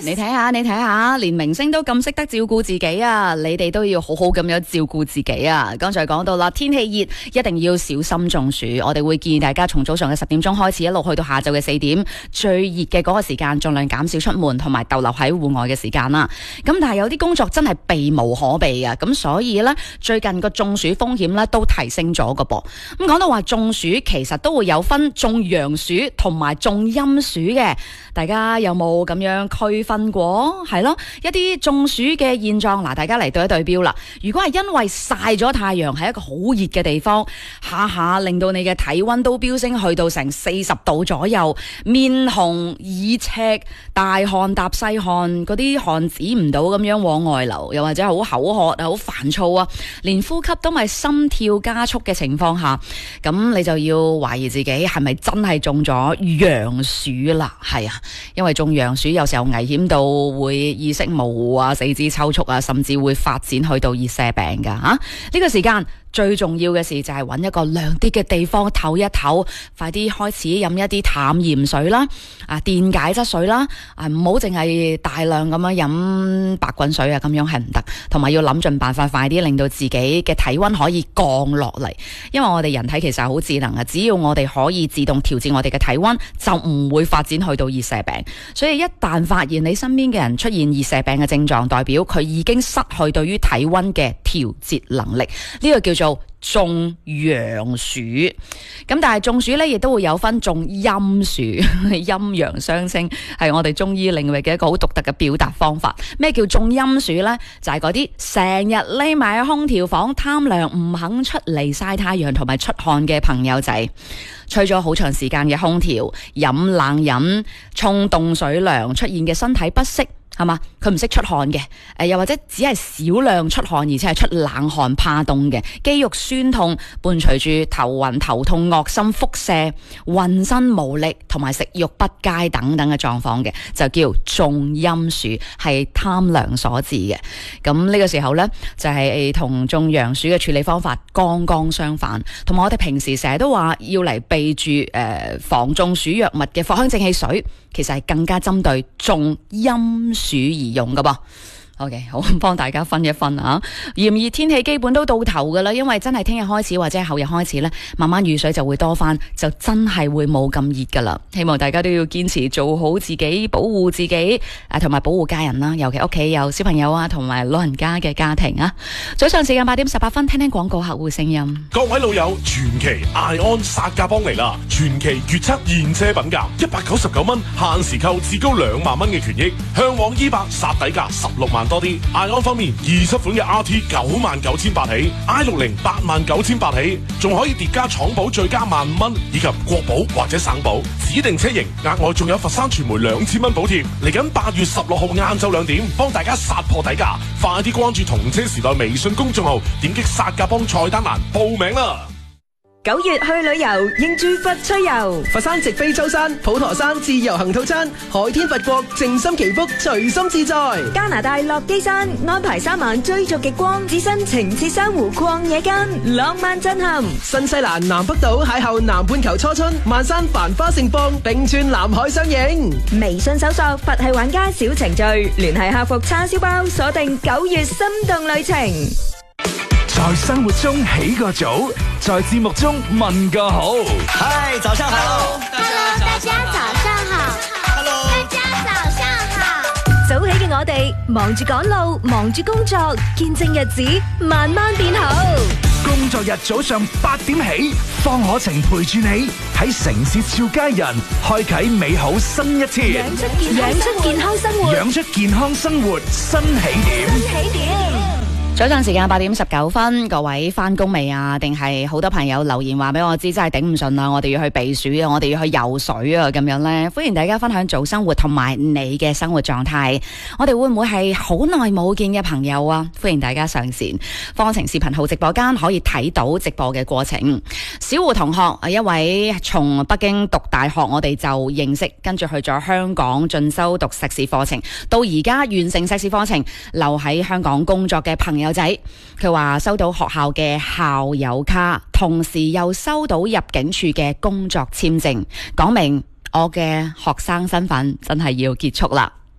你睇下，連明星都咁識得照顧自己啊！你哋都要好好咁樣照顧自己啊！剛才講到啦，天氣熱一定要小心中暑。我哋會建議大家從早上嘅10點鐘開始，一路去到下晝嘅4點，最熱嘅嗰個時間，盡量減少出門同埋逗留喺戶外嘅時間啦。咁但係有啲工作真係避無可避啊！咁所以呢，最近個中暑風險呢都提升咗㗎噃。咁講到話中暑，其實都會有分中陽暑同埋中陰暑嘅，大家有冇咁樣區分過？係咯，一啲中暑嘅現狀，嗱，大家嚟對一對標啦。如果係因為曬咗太陽，喺一個好熱嘅地方，下下令到你嘅體溫都飆升去到成40度左右，面紅耳赤，大汗搭細汗，嗰啲汗止唔到咁樣往外流，又或者好口渴啊，好煩躁啊，連呼吸都係心跳加速嘅情況下，咁你就要懷疑自己係咪真係中咗陽暑啦？係啊，因為中陽暑有時候危險到會意識模糊啊、四肢抽搐啊，甚至會發展去到熱射病噶吓。呢個時間最重要嘅事就係揾一個涼啲嘅地方唞一唞，快啲開始飲一啲淡鹽水啦，電解質水啦，唔好淨係大量咁樣飲白滾水啊，咁樣係唔得。同埋要諗盡辦法，快啲令到自己嘅體溫可以降落嚟，因為我哋人體其實係好智能嘅，只要我哋可以自動調節我哋嘅體溫，就唔會發展去到熱射病。所以一旦發現你身邊嘅人出現熱射病嘅症狀，代表佢已經失去對於體溫嘅調節能力，呢個叫做中陽暑。咁但係中暑呢，亦都會有分中陰暑，陰陽相稱，係我哋中醫領域嘅一個好獨特嘅表達方法。咩叫中陰暑呢？就係嗰啲成日匿埋喺空調房貪涼，唔肯出嚟曬太陽同埋出汗嘅朋友仔，吹咗好長時間嘅空調，飲冷飲，沖凍水涼，出現嘅身體不適，係嘛？佢唔識出汗嘅，又或者只係少量出汗，而且係出冷汗，怕凍嘅，肌肉酸痛，伴隨住頭暈、頭痛、惡心、腹瀉、渾身無力同埋食欲不佳等等嘅狀況嘅，就叫中陰暑，係貪涼所致嘅。咁呢個時候呢，就係同中陽暑嘅處理方法剛剛相反。同埋我哋平時成日都話要嚟備住防中暑藥物嘅藿香正氣水，其實係更加針對中陰暑而用噶噃。OK， 好，幫大家分一分啊！炎熱天氣基本都到頭噶啦，因為真係聽日開始或者係後日開始呢，慢慢雨水就會多翻，就真係會冇咁熱噶啦。希望大家都要堅持做好自己，保護自己同埋保護家人啦，尤其屋企有小朋友啊同埋老人家嘅家庭啊。早上時間8點18分，聽聽廣告客戶聲音。 各位老友，傳奇艾安殺價幫嚟啦！傳奇預測現車品價199蚊，限時購至高2萬蚊嘅權益，向往200殺底價16萬多啲。艾安方面，27款嘅 RT 99,800起，i60 89,800起，仲可以疊加廠保最加15,000蚊，以及國保或者省保指定車型，額外仲有佛山傳媒2000蚊補貼。嚟緊8月16號晏晝2點，幫大家殺破底價，快啲關注同車時代微信公眾號，點擊殺價幫菜單欄報名啦 ！9月去旅遊，應住佛趣遊。 佛山直飛舟山、普陀山自由行套餐，海天佛國，靜心祈福，隨心自在。 加拿大落基山安排3晚追逐極光，置身情切珊瑚曠野間，浪漫震撼。 新西蘭南北島邂逅南半球初春，萬山繁花盛放，並串南海相迎。 微信搜索佛系玩家小程序，聯繫客服叉燒包，鎖定9月心動旅程。 在生活中起個早，在節目中問個好。 嗨，早上好。 Hello， 大家早上好。 Hello， 大家早上好。 早起嘅我哋，忙住趕路，忙住工作，見證日子慢慢變好。 工作日早上8點起，方可晴陪住你喺城市俏佳人，開啟美好新一天。 養出健康生活， 養出健康生活新起點。 早上時間8點19分，各位翻工未啊？定係好多朋友留言話俾我知，真係頂唔順啦！我哋要去避暑啊，我哋要去游水啊，咁樣呢，歡迎大家分享早生活同埋你嘅生活狀態。我哋會唔會係好耐冇見嘅朋友啊？歡迎大家上線方程視頻號直播間，可以睇到直播嘅過程。小胡同學一位從北京讀大學，我哋就認識，跟住去咗香港進修讀碩士課程，到而家完成碩士課程，留喺香港工作嘅朋友仔，佢話收到學校嘅校友卡，同時又收到入境處嘅工作簽證，講明我嘅學生身份真係要結束啦。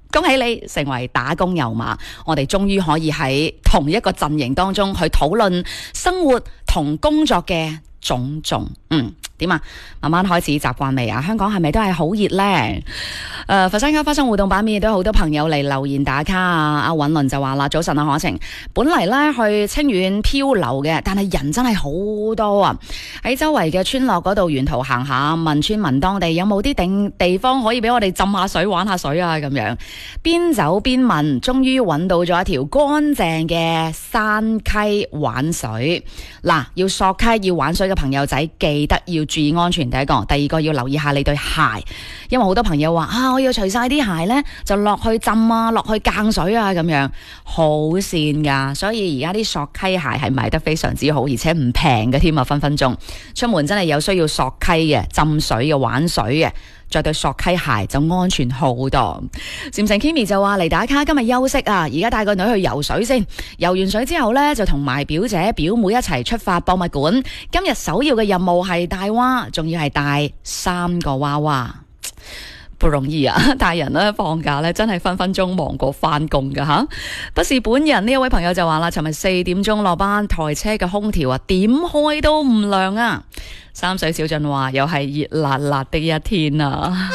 恭喜你成為打工油馬，我哋終於可以喺同一個陣營當中去討論生活同工作嘅種種。點啊？慢慢開始習慣未啊？香港係咪都係好熱呢？佛山卡花生互動版面都有好多朋友嚟留言打卡啊！阿韻倫就話啦：早晨啊，可晴，本嚟呢去清遠漂流嘅，但係人真係好多啊！喺周圍嘅村落嗰度沿途行下，問村民當地有冇啲地方可以俾我哋浸下水、玩下水啊咁樣。邊走邊問，終於揾到咗一條乾淨嘅山溪玩水。嗱，要索溪要玩水嘅朋友仔，記得要注意安全，第一個，第二個要留意下你對鞋，因為好多朋友話我要除晒啲鞋呢，就落去浸啊，落去更水啊咁樣，好跣噶，所以而家啲索溪鞋係賣得非常之好，而且唔平嘅添啊，分分鐘出門真係有需要索溪嘅、浸水嘅、玩水嘅，着對索溪鞋就安全好多。禪城 Kimi 就話嚟打卡，今日休息啊，而家帶個女去游水先，游完水之後呢，就同埋表姐表妹一齊出發博物館。今日首要嘅任務係帶娃，仲要係帶3個娃娃，不容易啊！大人呢放假呢，真係分分鐘忙過翻工噶吓。不是本人呢一位朋友就話啦，尋日4點鐘落班，台車嘅空調啊點開都唔亮啊！三水小俊話又係熱辣辣的一天啊！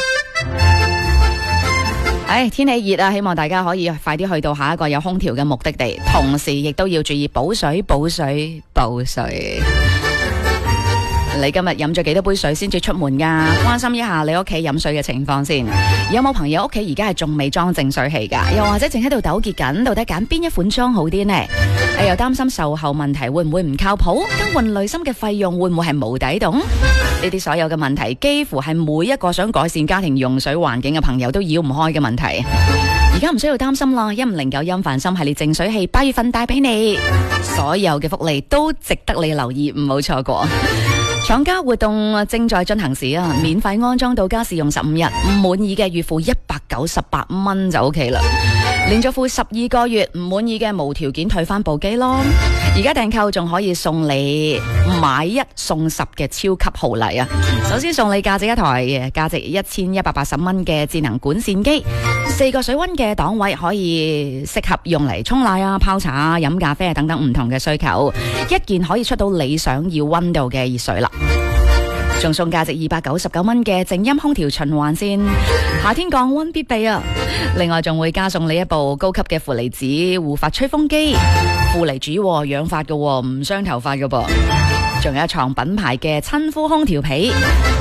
天氣熱啊，希望大家可以快啲去到下一個有空調嘅目的地，同時亦都要注意補水、補水、補水。你今日飲咗幾多杯水先至出門噶？關心一下你屋企飲水嘅情況先。有冇朋友屋企而家係仲未裝淨水器噶？又或者正喺度糾結緊，到底揀邊一款裝好啲呢？又擔心售後問題會唔會唔靠譜？更換濾芯嘅費用會唔會係無底洞？呢啲所有嘅問題，幾乎係每一個想改善家庭用水環境嘅朋友都繞唔開嘅問題。而家唔需要擔心啦，1509音凡心系列淨水器8月份帶俾你，所有嘅福利都值得你留意，唔好錯過。廠家活動正在進行時啊，免費安裝到家試用15日，唔滿意嘅月付198蚊就 OK 啦。連續付12個月，唔滿意嘅無條件退翻部機咯。而家訂購仲可以送你買1送10嘅超級豪禮啊！首先送你價值一台價值1180蚊嘅智能管線機，4個水溫嘅檔位可以適合用嚟沖奶啊、泡茶啊、飲咖啡啊等等唔同嘅需求，一件可以出到你想要溫度嘅熱水啦。仲送價值299蚊嘅靜音空調循環扇，夏天降溫必備啊！另外仲會加送你一部高級嘅負離子護髮吹風機，負離子養髮嘅，唔傷頭髮嘅噃。仲有一床品牌嘅親膚空調被，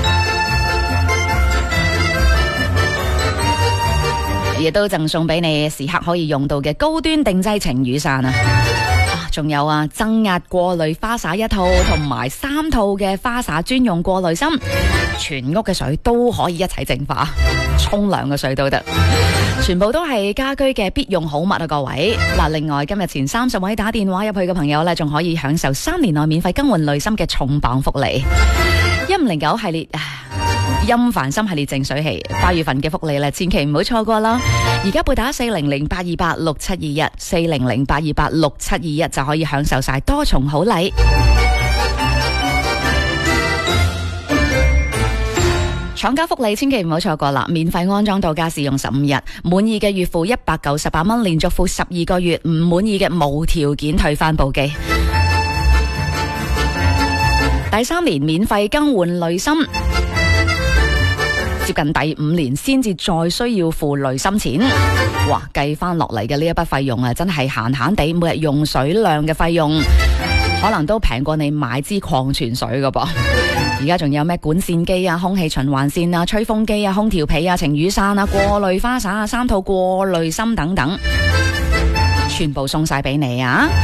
亦都贈送俾你時刻可以用到嘅高端定製晴雨傘啊！仲有啊，增壓過濾花灑1套，同埋3套嘅花灑專用過濾芯，全屋嘅水都可以一齊淨化，沖涼嘅水都得，全部都係家居嘅必用好物啊！各位嗱，另外今日前30位打電話入去嘅朋友呢，仲可以享受3年內免費更換濾芯嘅重磅福利，1509系列音凡心系列淨水器8月份嘅福利咧，千祈唔好錯過啦！而家撥打4008286721，4008286721就可以享受晒多重好禮。廠家福利千祈唔好錯過啦！免費安裝到家試用15日，滿意嘅月付198蚊，連續付12個月，唔滿意嘅無條件退翻部機。第3年免費更換濾芯。接近第5年先至再需要付濾芯錢，哇！計翻落嚟嘅呢一筆費用啊，真係閒閒地每日用水量嘅費用，可能都平過你買支礦泉水噶噃。而家仲有咩管線機啊、空氣循環扇啊、吹風機啊、空調被啊、晴雨傘啊、過濾花灑啊、3套過濾芯等等，全部送晒俾你啊！